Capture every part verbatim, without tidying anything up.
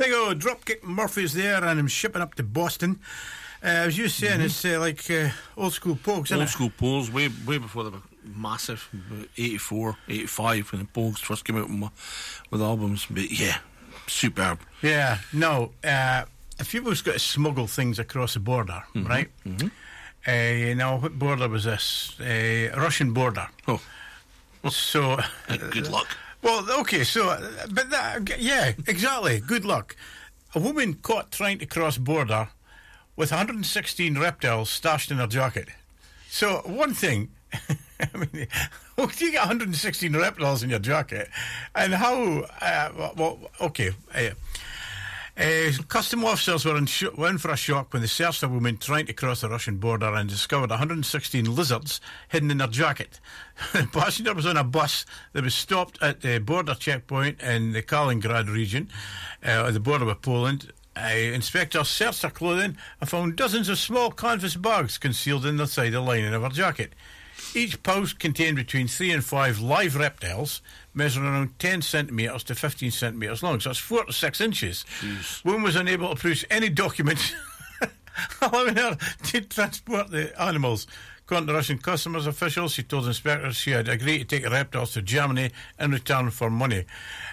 There you go, Dropkick Murphys there, and I'm shipping up to Boston. Uh, as you were saying, mm-hmm. it's uh, like uh, old school Pogues, isn't Old it? school Pogues, way, way before they were massive, eighty-four, eighty-five, when the Pogues first came out with, with albums. But yeah, superb. Yeah, no, uh, if people's got to smuggle things across the border, mm-hmm. right? Mm-hmm. Uh, you know, what border was this? Uh, Russian border. Oh. So. Good luck. Well, okay, so, uh, but that, yeah, exactly, good luck. A woman caught trying to cross border with one hundred sixteen reptiles stashed in her jacket. So, one thing, I mean, how do you get one hundred sixteen reptiles in your jacket? And how, uh, well, okay, uh, Uh, custom officers were in, sh- were in for a shock when they searched a woman trying to cross the Russian border and discovered one hundred sixteen lizards hidden in her jacket. The passenger was on a bus that was stopped at the border checkpoint in the Kaliningrad region, uh, at the border with Poland. Uh, inspectors searched her clothing and found dozens of small canvas bags concealed in the side of the lining of her jacket. Each pouch contained between three and five live reptiles, measuring around ten centimetres to fifteen centimetres long. So that's four to six inches. Jeez. Woman was unable to produce any documents allowing her to transport the animals. According to Russian customs officials, she told inspectors she had agreed to take the reptiles to Germany in return for money.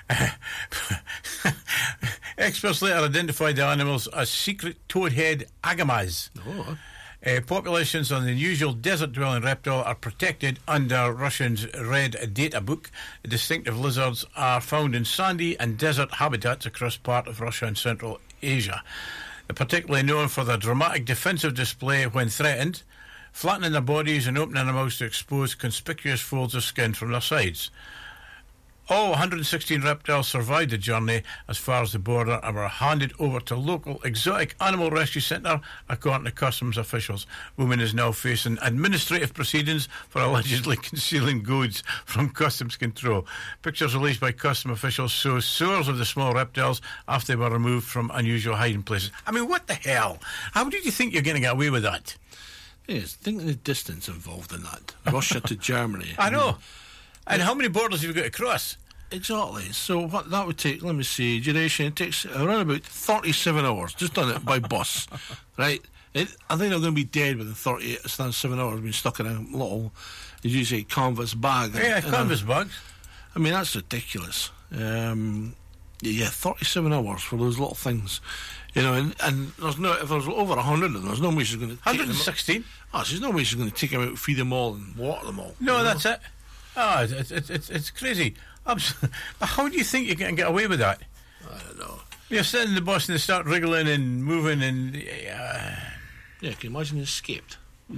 Experts later identified the animals as secret toadhead agamas. Oh. Uh, populations on the unusual desert-dwelling reptile are protected under Russia's Red Data Book. The distinctive lizards are found in sandy and desert habitats across part of Russia and Central Asia. They're particularly known for their dramatic defensive display when threatened, flattening their bodies and opening their mouths to expose conspicuous folds of skin from their sides. All one hundred sixteen reptiles survived the journey as far as the border and were handed over to a local exotic animal rescue centre, according to customs officials. Woman is now facing administrative proceedings for allegedly concealing goods from customs control. Pictures released by customs officials show sores of the small reptiles after they were removed from unusual hiding places. I mean, what the hell? How did you think you're going to get away with that? Yes, think of the distance involved in that. Russia to Germany. I know. I mean, and how many borders have you got to cross? Exactly. So what that would take, let me see, duration, it takes around about thirty-seven hours, just done it by bus, right? It, I think they're going to be dead within thirty-seven hours, being stuck in a little, as you say, canvas bag. Yeah, and, canvas and, bags. I mean, that's ridiculous. Um, yeah, thirty-seven hours for those little things. You know, and, and there's no, if there's over one hundred of them, there's no way she's going to take one hundred sixteen? Oh, there's no way she's going to take them out, feed them all and water them all. No, that's know? it. Oh, it's, it's, it's, it's crazy. But how do you think you can get away with that? I don't know. You're sitting in the bus and they start wriggling and moving and... Uh, yeah, can you imagine you escaped?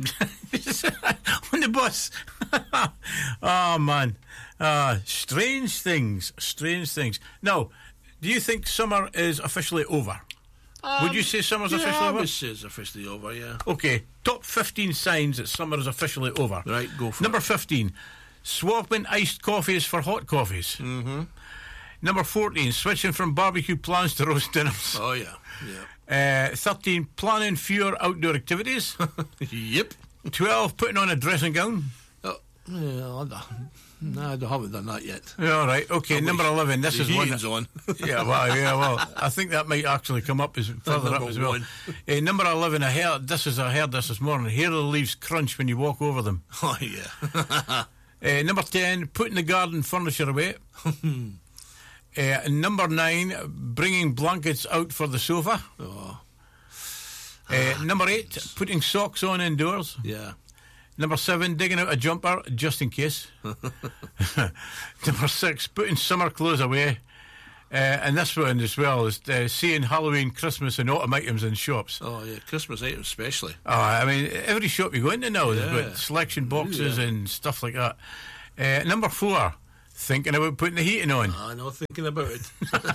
On the bus. Oh, man. Uh, strange things. Strange things. Now, do you think summer is officially over? Um, would you say summer's yeah, officially over? I would say it's officially over, yeah. Okay, top fifteen signs that summer is officially over. Right, go for Number it. Number fifteen, swapping iced coffees for hot coffees. Mm-hmm. Number fourteen, switching from barbecue plans to roast dinners. Oh, yeah, yeah. Uh, thirteen, planning fewer outdoor activities. Yep. twelve, putting on a dressing gown. Oh, yeah, I don't, no, I haven't done that yet. All right, okay. I number eleven, this the is one. That, on. yeah, well, yeah, well, I think that might actually come up as further up as well. Uh, number eleven, I heard this is I heard this this morning. Hair of the leaves crunch when you walk over them. Oh yeah. uh, number ten, putting the garden furniture away. uh, number nine, bringing blankets out for the sofa. Oh. Uh, number eight, putting socks on indoors. Yeah. Number seven, digging out a jumper just in case. Number six, putting summer clothes away. Uh, and this one as well is uh, seeing Halloween, Christmas and autumn items in shops. Oh yeah, Christmas items especially. Oh, I mean, every shop you go into now, yeah. there's got selection boxes yeah. and stuff like that. Uh, number four, thinking about putting the heating on. I know, thinking about it.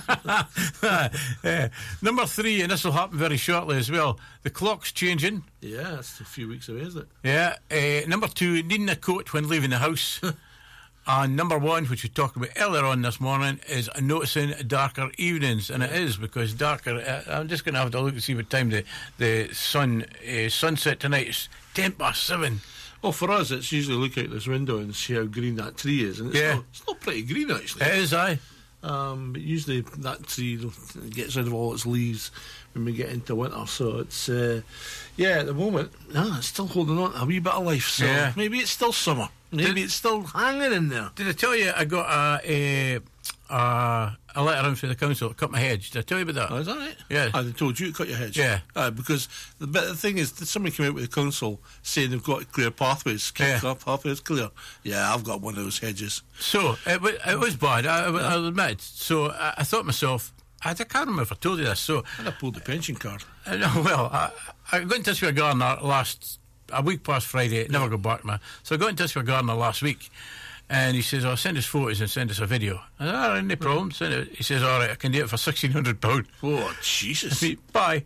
uh, number three, and this will happen very shortly as well, the clock's changing. Yeah, it's a few weeks away, isn't it? Yeah. Uh, number two, needing a coat when leaving the house. And number one, which we talked about earlier on this morning, is noticing darker evenings. And it is, because darker... Uh, I'm just going to have to look and see what time the, the sun uh, sunset tonight is. ten past seven. Well, for us, it's usually look out this window and see how green that tree is. And it's, yeah. not, it's not pretty green, actually. It is, aye. Um, but usually that tree gets rid of all its leaves when we get into winter. So it's, uh, yeah, at the moment, ah, it's still holding on to a wee bit of life. So Yeah. maybe it's still summer. Maybe Did- it's still hanging in there. Did I tell you I got a a, a, a letter in from the council to cut my hedge? Did I tell you about Oh, that? is that right? Yeah. I told you to cut your hedge. Yeah. Uh, because the, but the thing is, that somebody came out with the council saying they've got clear pathways. Keep Yeah. our pathways clear. Yeah, I've got one of those hedges. So it, wa- it was bad, I, I, I'll admit. So I, I thought to myself, I can't remember if I told you this. So, And I pulled the pension card. uh, no, well, I, I got in touch with a gardener last, a week past Friday, never got back to me. So I got in touch with a gardener last week, and he says, "Oh, send us photos and send us a video." I said, "All right, no problem." Send it. He says, "All right, I can do it for sixteen hundred pounds." Oh, Jesus. Bye.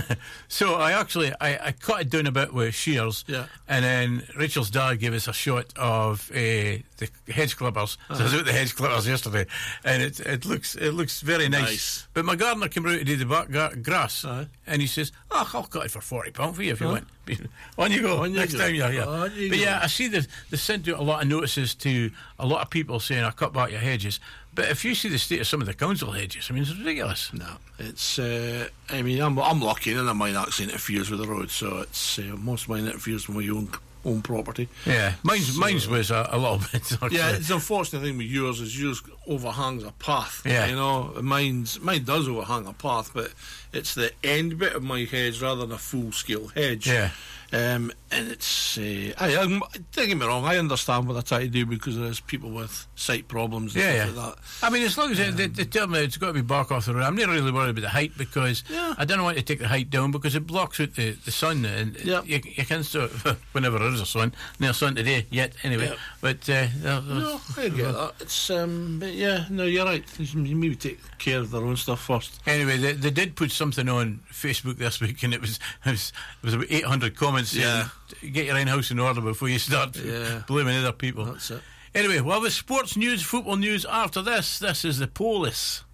So I actually I, I cut it down a bit with shears, Yeah. and then Rachel's dad gave us a shot of uh, the hedge clippers. So I was out the hedge clippers yesterday, and it it looks it looks very nice. Nice. But my gardener came out to do the back gar- grass, Aye. and he says, "Oh, I'll cut it for forty pound for you if you want." On you go. On you Next go. time you're here. On you But go. yeah, I see that they sent out a lot of notices to a lot of people saying, "I cut back your hedges." But if you see the state of some of the council hedges, I mean, it's ridiculous. No, it's. Uh, I mean, I'm I'm lucky, and mine actually interferes with the road, so it's uh, most of mine interferes with my own own property. Yeah, mine's So- mine's was a, a little bit. Actually. Yeah, it's the unfortunate thing with yours is yours overhangs a path. Yeah. You know, mine's mine does overhang a path, but it's the end bit of my hedge rather than a full scale hedge. Yeah. Um, and it's, uh, I, I'm, don't get me wrong, I understand what they're trying to do because there's people with sight problems and Yeah, stuff yeah. like that. I mean, as long as they, they, they tell me it's got to be back off the road, I'm not really worried about the height because Yeah. I don't want to take the height down because it blocks out the, the sun and Yeah. you, you can still, whenever there is a sun, there's sun today yet anyway. Yeah. But uh, they'll- they'll- No, I get that. It's, um, but yeah, no, you're right. They should maybe take care of their own stuff first. Anyway, they, they did put something on Facebook this week, and it was it was, it was about eight hundred comments saying, Yeah. "Get your own house in order before you start Yeah. blaming other people." That's it. Anyway, well, with sports news, football news after this, this is the Polis.